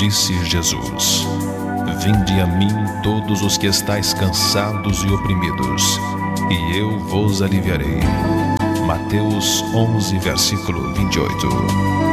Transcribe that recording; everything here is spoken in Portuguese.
Disse Jesus: Vinde a mim todos os que estáis cansados e oprimidos, e eu vos aliviarei. Mateus 11, versículo 28.